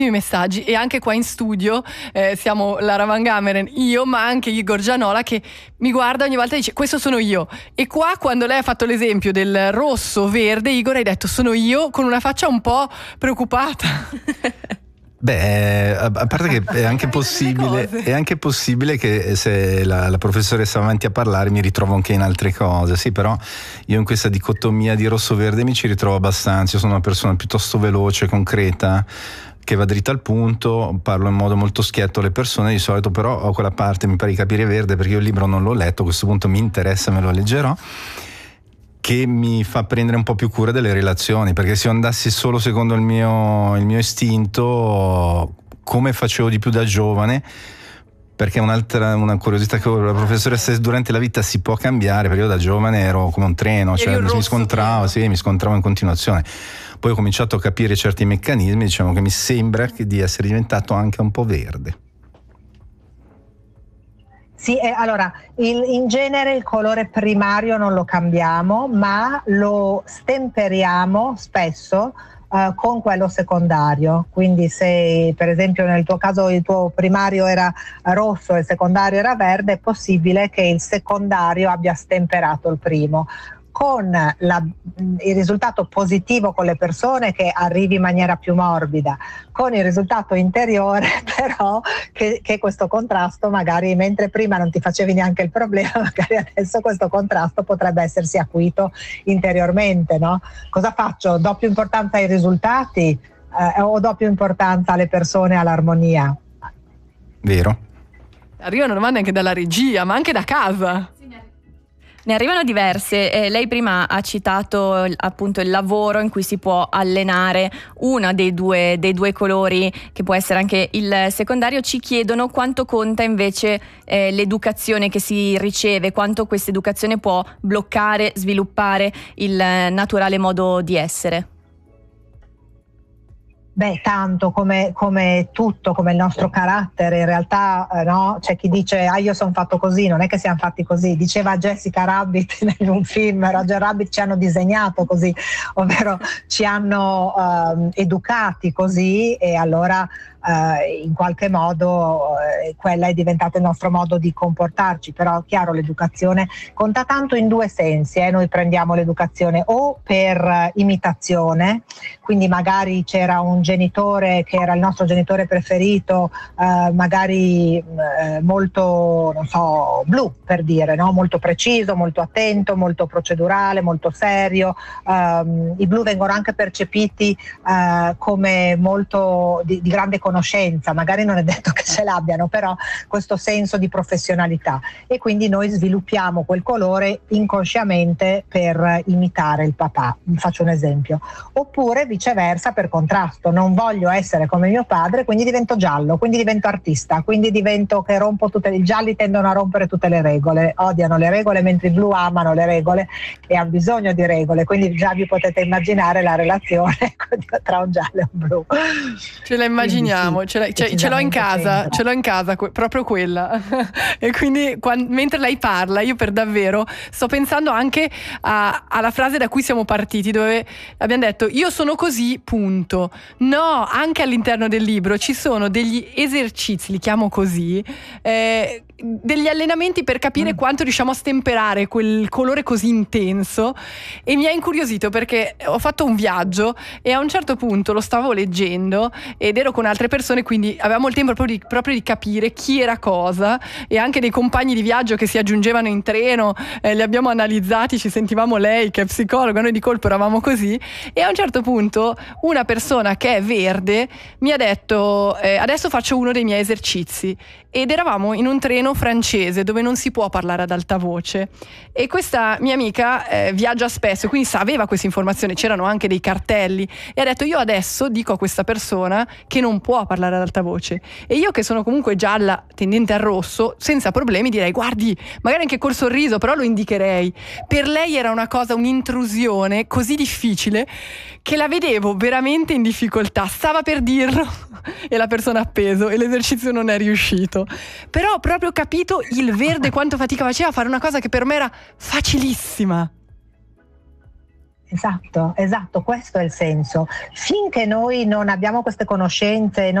messaggi, e anche qua in studio siamo Lara Van Gameren, io, ma anche Igor Gianola, che mi guarda ogni volta e dice questo sono io. E qua, quando lei ha fatto l'esempio del rosso verde, Igor hai detto sono io, con una faccia un po' preoccupata. Beh, a parte che è anche possibile che se la professoressa va avanti a parlare mi ritrovo anche in altre cose. Sì, però io in questa dicotomia di rosso-verde mi ci ritrovo abbastanza. Io sono una persona piuttosto veloce, concreta, che va dritta al punto, parlo in modo molto schietto alle persone di solito, però ho quella parte, mi pare di capire, verde, perché io il libro non l'ho letto, a questo punto mi interessa, me lo leggerò, che mi fa prendere un po' più cura delle relazioni, perché se io andassi solo secondo il mio istinto, come facevo di più da giovane, perché una curiosità che ho, la professoressa, durante la vita si può cambiare, perché io da giovane ero come un treno, cioè mi scontravo in continuazione. Poi ho cominciato a capire certi meccanismi, diciamo che mi sembra di essere diventato anche un po' verde. Sì, allora, in genere il colore primario non lo cambiamo, ma lo stemperiamo spesso con quello secondario. Quindi se per esempio nel tuo caso il tuo primario era rosso e il secondario era verde, è possibile che il secondario abbia stemperato il primo. Con il risultato positivo con le persone, che arrivi in maniera più morbida, con il risultato interiore però che questo contrasto, magari mentre prima non ti facevi neanche il problema, magari adesso questo contrasto potrebbe essersi acuito interiormente, no? Cosa faccio? Do più importanza ai risultati o do più importanza alle persone, all'armonia? Vero. Arrivano domande anche dalla regia, ma anche da casa. Ne arrivano diverse. Lei prima ha citato appunto il lavoro in cui si può allenare uno dei due colori, che può essere anche il secondario. Ci chiedono quanto conta invece l'educazione che si riceve, quanto questa educazione può bloccare, sviluppare il naturale modo di essere. Beh, tanto come tutto, come il nostro carattere, in realtà no? C'è chi dice io sono fatto così, non è che siamo fatti così. Diceva Jessica Rabbit in un film, Roger Rabbit, ci hanno disegnato così, ovvero ci hanno educati così, e allora in qualche modo quella è diventata il nostro modo di comportarci. Però chiaro, l'educazione conta tanto in due sensi. Noi prendiamo l'educazione o per imitazione, quindi magari c'era un genitore che era il nostro genitore preferito, magari molto, non so, blu per dire, no? Molto preciso, molto attento, molto procedurale, molto serio. I blu vengono anche percepiti come molto di grande conoscenza, magari non è detto che ce l'abbiano, però questo senso di professionalità, e quindi noi sviluppiamo quel colore inconsciamente per imitare il papà. Faccio un esempio. Oppure viceversa, per contrasto, non voglio essere come mio padre, quindi divento giallo, quindi divento artista, quindi divento che rompo i gialli tendono a rompere tutte le regole, odiano le regole, mentre i blu amano le regole e hanno bisogno di regole, quindi già vi potete immaginare la relazione tra un giallo e un blu. Ce la immaginiamo, sì, ce l'ho in casa, proprio quella. E quindi mentre lei parla, io per davvero sto pensando anche alla frase da cui siamo partiti, dove abbiamo detto io sono così, punto. No, anche all'interno del libro ci sono degli esercizi, li chiamo così, degli allenamenti per capire quanto riusciamo a stemperare quel colore così intenso. E mi ha incuriosito perché ho fatto un viaggio e a un certo punto lo stavo leggendo ed ero con altre persone, quindi avevamo il tempo proprio di capire chi era cosa, e anche dei compagni di viaggio che si aggiungevano in treno, li abbiamo analizzati, ci sentivamo lei che è psicologa, noi di colpo eravamo così, e a un certo punto una persona che è verde mi ha detto adesso faccio uno dei miei esercizi, ed eravamo in un treno francese dove non si può parlare ad alta voce, e questa mia amica viaggia spesso, quindi aveva questa informazione, c'erano anche dei cartelli, e ha detto io adesso dico a questa persona che non può parlare ad alta voce, e io che sono comunque gialla tendente al rosso, senza problemi direi guardi, magari anche col sorriso, però lo indicherei. Per lei era una cosa, un'intrusione così difficile che la vedevo veramente in difficoltà, stava per dirlo e la persona ha appeso e l'esercizio non è riuscito. Però ho proprio capito il verde quanto fatica faceva a fare una cosa che per me era facilissima. Esatto, questo è il senso. Finché noi non abbiamo queste conoscenze,